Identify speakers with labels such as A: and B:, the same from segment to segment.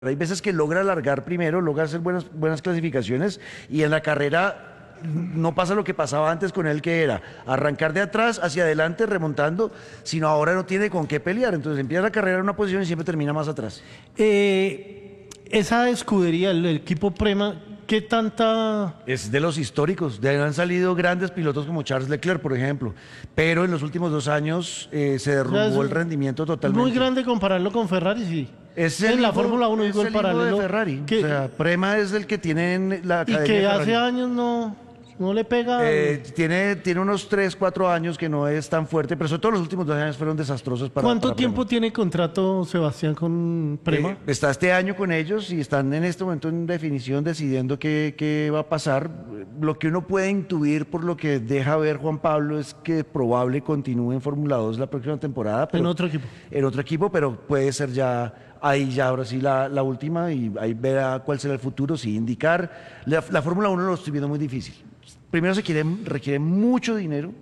A: Hay veces que logra alargar primero, logra hacer buenas clasificaciones y en la carrera no pasa lo que pasaba antes con él, que era arrancar de atrás hacia adelante remontando, sino ahora no tiene con qué pelear. Entonces empieza la carrera en una posición y siempre termina más atrás.
B: Esa escudería, el equipo Prema, ¿qué tanta...?
A: Es de los históricos, de ahí han salido grandes pilotos como Charles Leclerc, por ejemplo, pero en los últimos 2 años se derrumbó el rendimiento totalmente.
B: Muy grande compararlo con Ferrari, sí.
A: Es
B: en
A: el
B: la
A: hijo-
B: Fórmula 1
A: es
B: digo el
A: el hijo
B: paralelo.
A: de Ferrari.
B: Que,
A: O sea, Prema es el que tiene en la
B: y
A: academia
B: que
A: de
B: hace
A: Ferrari.
B: años no le pega...
A: Tiene unos 3, 4 años que no es tan fuerte, pero sobre todo los últimos 2 años fueron desastrosos para
B: ¿Cuánto
A: para
B: tiempo
A: Prema.
B: tiene contrato Sebastián con Prema?
A: Está este año con ellos y están en este momento en definición decidiendo qué va a pasar. Lo que uno puede intuir por lo que deja ver Juan Pablo es que probable continúe en Fórmula 2 la próxima temporada.
B: En otro equipo.
A: En otro equipo, pero puede ser ya ahí ya ahora sí la última y ahí verá cuál será el futuro, sí, indicar. La Fórmula 1 lo estoy viendo muy difícil. Primero requiere mucho dinero,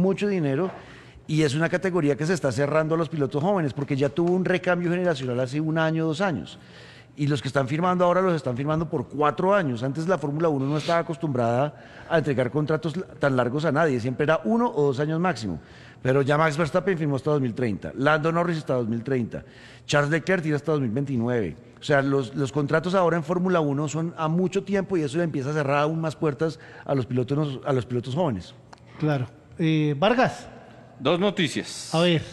A: y es una categoría que se está cerrando a los pilotos jóvenes, porque ya tuvo un recambio generacional hace 1 año, 2 años. Y los que están firmando ahora los están firmando por 4 años. Antes la Fórmula 1 no estaba acostumbrada a entregar contratos tan largos a nadie, siempre era 1 o 2 años máximo. Pero ya Max Verstappen firmó hasta 2030, Lando Norris hasta 2030, Charles Leclerc tiene hasta 2029. O sea, los contratos ahora en Fórmula 1 son a mucho tiempo y eso le empieza a cerrar aún más puertas a los pilotos jóvenes.
B: Claro. Vargas,
C: 2 noticias.
B: a ver.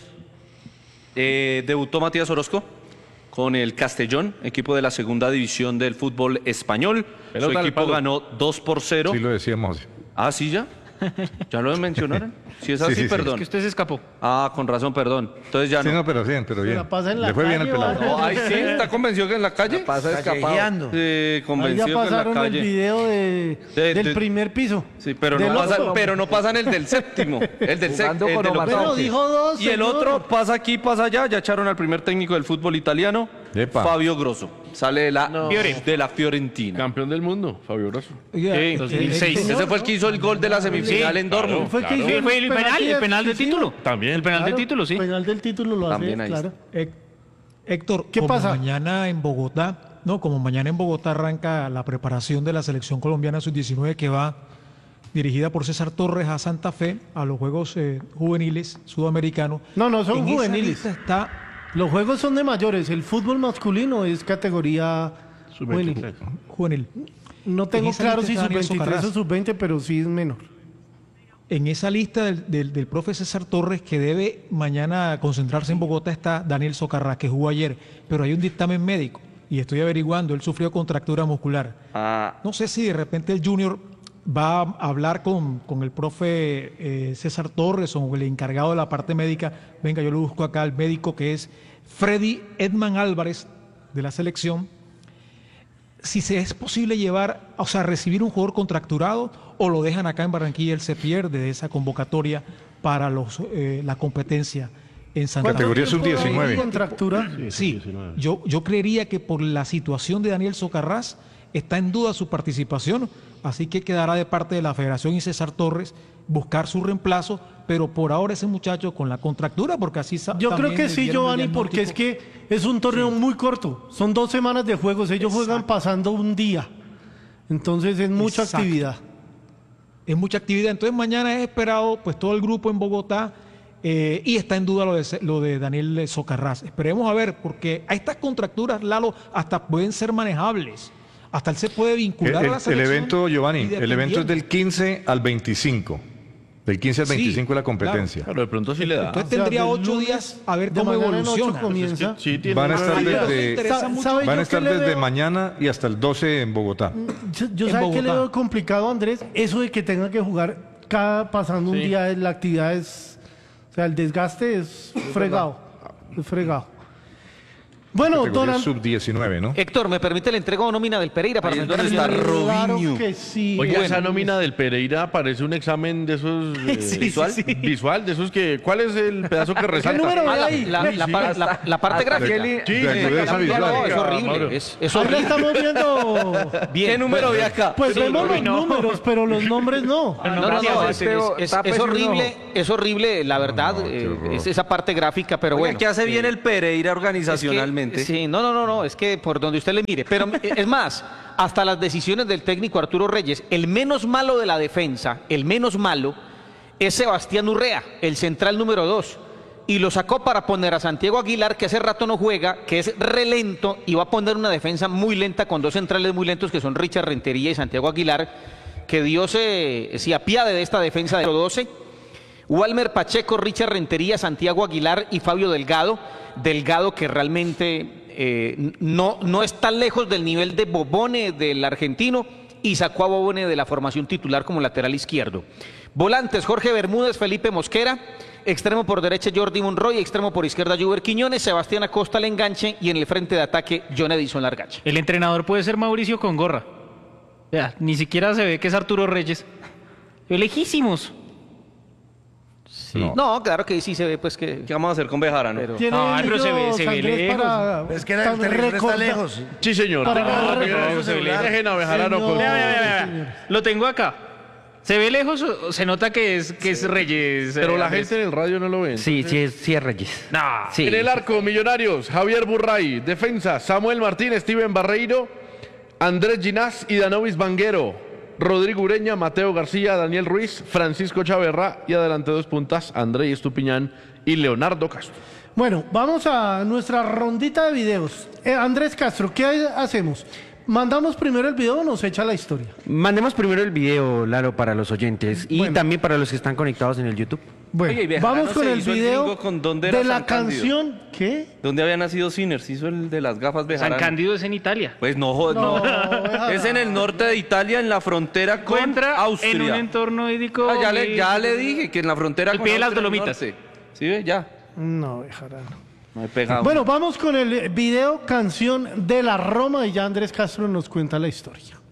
C: Debutó Matías Orozco con el Castellón, equipo de la segunda división del fútbol español.
D: Pelota
C: Su
D: al
C: equipo
D: palo.
C: ganó 2-0.
D: Sí lo decíamos.
C: Ah, ¿sí ya? ¿Ya lo mencionaron? Si es así,
D: Sí, sí, sí.
C: perdón.
E: Es que usted se escapó.
C: Ah, con razón, perdón. Entonces ya
D: Sí,
C: no.
D: no, pero bien, pero
B: Se
D: bien.
B: la pasa en la
D: Le fue bien el
B: calle,
D: pelado.
B: ¿vale?
C: No, ahí sí, ¿está convencido que en la calle?
A: Está callejeando.
C: Sí,
B: Ahí
C: convencido
B: ya
C: que en la
B: pasaron el
C: calle.
B: video del primer piso.
C: Sí, pero
B: Del
C: no, pasa,
B: otro.
C: pero no pasan el del séptimo. El del
F: Jugando
C: séptimo.
F: con
B: Bueno, dijo 2.
C: Y el otro pasa aquí, pasa allá. Ya echaron al primer técnico del fútbol italiano,
D: Epa.
C: Fabio Grosso. Sale de la Fiorentina.
D: Campeón del mundo, Fabio Grosso.
E: Sí, 2006.
C: Ese fue el que hizo el gol de la semifinal
E: Sí,
C: en Dortmund.
B: Fue el que
D: Claro.
B: hizo
E: Sí, fue el penal del
B: decisivo.
E: título.
D: También.
E: El penal del título, sí.
B: El penal del título lo
C: También
B: hace,
C: ahí
B: claro.
G: Héctor,
B: ¿Qué
G: como
B: pasa?
G: mañana en Bogotá, como mañana en Bogotá arranca la preparación de la selección colombiana sub-19 que va dirigida por César Torres a Santa Fe, a los Juegos Juveniles Sudamericanos.
B: No, son
G: En esa
B: juveniles.
G: lista está
B: Los juegos son de mayores. El fútbol masculino es categoría juvenil.
G: juvenil.
B: No tengo
G: En esa
B: claro
G: lista
B: si
G: está Daniel
B: sub-23 o
G: Socarrás.
B: sub-20, pero sí es menor.
G: En esa lista del profe César Torres que debe mañana concentrarse en Bogotá está Daniel Socarrás, que jugó ayer, pero hay un dictamen médico y estoy averiguando, él sufrió contractura muscular.
C: Ah,
G: No sé si de repente el Junior va a hablar con el profe César Torres o el encargado de la parte médica. Venga, yo lo busco acá, el médico que es Freddy Edman Álvarez de la selección. Si se es posible llevar, o sea, recibir un jugador contracturado o lo dejan acá en Barranquilla, él se pierde de esa convocatoria para la competencia en Santa Fe.
D: Categoría
B: ¿Cuánto tiempo
D: sub-19.
B: hay contractura?
G: Sí, yo creería que por la situación de Daniel Socarrás está en duda su participación, así que quedará de parte de la Federación y César Torres buscar su reemplazo, pero por ahora ese muchacho con la contractura, porque así
B: Yo creo
G: también
B: que
G: le
B: sí,
G: dieron el
B: Giovanni, porque es
G: diagnóstico.
B: que es un torneo muy corto. Son 2 semanas de juegos. Ellos juegan pasando un día. Entonces es mucha
G: Exacto.
B: actividad.
G: Es mucha actividad, entonces mañana es esperado pues todo el grupo en Bogotá y está en duda lo de Daniel Socarrás. Esperemos a ver, porque a estas contracturas, Lalo, hasta pueden ser manejables. Hasta él se puede vincular a la
D: El
G: selección.
D: evento, Giovanni,
G: y
D: el evento es
G: dependiendo.
D: del 15 al 25. Del 15 al
G: Sí,
D: 25 la competencia.
C: claro, de pronto sí le da.
G: Entonces
B: O sea,
G: tendría
B: del
G: 8
B: lunes
G: días a ver
B: de
G: cómo
B: mañana en 8
G: evoluciona.
B: comienza.
D: Van a estar
G: Ahí me
D: desde,
G: interesa mucho.
B: ¿Sabe
D: van
B: yo
D: a estar
B: qué le
D: desde
B: veo?
D: mañana y hasta el 12 en Bogotá.
B: Yo
G: En
B: sabe que le
G: Bogotá.
B: veo complicado, Andrés, eso de que tenga que jugar cada pasando un día, la actividad es, o sea, el desgaste es fregado, es fregado. Bueno,
D: Categoría
B: don
D: sub-19, ¿no?
F: Héctor, ¿me permite la entrega o nómina del Pereira para
C: Ahí es
F: centrar
C: donde
F: el
C: está
F: día?
B: claro
C: Robinho.
B: que sí.
H: Oiga,
B: Bueno,
H: esa nómina del Pereira parece un examen de esos
C: ¿Visual?
H: visual, de esos que ¿cuál es el pedazo que
B: ¿qué
H: resalta?
B: número
F: Ah,
B: hay ahí?
F: la parte gráfica.
H: Sí,
D: De agudeza
F: No,
D: visual.
F: es
H: Mauro.
F: horrible. Es
B: Ahí la
F: horrible.
B: estamos viendo.
C: ¿Qué número ve acá?
B: Pues
E: Sí,
B: vemos los
E: no.
B: números, pero los nombres no.
F: Es horrible, es horrible, la verdad, es esa parte gráfica, pero
C: Oiga,
F: bueno.
C: ¿qué hace bien el Pereira
F: es que,
C: organizacionalmente? diferente.
F: Sí, no, es que por donde usted le mire. Pero es más, hasta las decisiones del técnico Arturo Reyes, el menos malo de la defensa, el menos malo, es Sebastián Urrea, el central número 2. Y lo sacó para poner a Santiago Aguilar, que hace rato no juega, que es relento, y va a poner una defensa muy lenta con dos centrales muy lentos, que son Richard Rentería y Santiago Aguilar. Que Dios se apiade de esta defensa de 12. Walmer Pacheco, Richard Rentería, Santiago Aguilar y Fabio Delgado. Delgado que realmente no está lejos del nivel de Bobone del argentino y sacó a Bobone de la formación titular como lateral izquierdo. Volantes, Jorge Bermúdez, Felipe Mosquera. Extremo por derecha, Jordi Monroy. Extremo por izquierda, Juber Quiñones. Sebastián Acosta al enganche. Y en el frente de ataque, John Edison Largacha.
E: El entrenador puede ser Mauricio Congorra. Ya, ni siquiera se ve que es Arturo Reyes. Lejísimos.
D: No.
F: No, claro que sí se ve pues que...
C: ¿Qué vamos a hacer con Bejarano?
B: Tiene
E: Ay, pero se ve
B: ellos,
E: lejos.
B: para
A: Es que el televisor está
B: recordar-
A: lejos.
H: Sí, señor. Dejen a Bejarano
B: Señor.
H: con...
E: Vea. Lo tengo acá. ¿Se ve lejos o se nota que es Reyes?
H: Pero la
E: Andrés?
H: gente en el radio no lo ve.
I: Sí es Reyes.
E: No.
I: Sí.
H: En el arco, Millonarios, Javier Burray. Defensa, Samuel Martín, Steven Barreiro, Andrés Ginás y Danovis Vanguero. Rodrigo Ureña, Mateo García, Daniel Ruiz, Francisco Chaverra y adelante 2 puntas, André Estupiñán y Leonardo Castro.
B: Bueno, vamos a nuestra rondita de videos. Andrés Castro, ¿qué hacemos? ¿Mandamos primero el video o nos echa la historia?
I: Mandemos primero el video, Lalo, para los oyentes y
B: Bueno.
I: también para los que están conectados en el YouTube.
B: Bueno,
C: Oye, y Bejarano
B: vamos con
C: se
B: el
C: hizo el
B: video
C: gringo con ¿Dónde era
B: de la
C: San Cándido?
B: canción. ¿Qué?
C: ¿Dónde había nacido Sinners? Hizo el de las gafas
E: San
C: Bejarano.
E: Cándido es en Italia.
C: Pues no.
B: Bejarano.
C: Es en el norte de Italia, en la frontera con
E: Encuentra
C: Austria.
E: en un entorno hídrico.
C: Ah, ya le dije que en la frontera
E: Al
C: con
E: pie de las
C: Austria,
E: Dolomitas.
C: norte. ¿Sí ve? Ya.
B: No, Bejarano.
C: No he pegado.
B: Bueno, vamos con el video canción de la Roma y ya Andrés Castro nos cuenta la historia.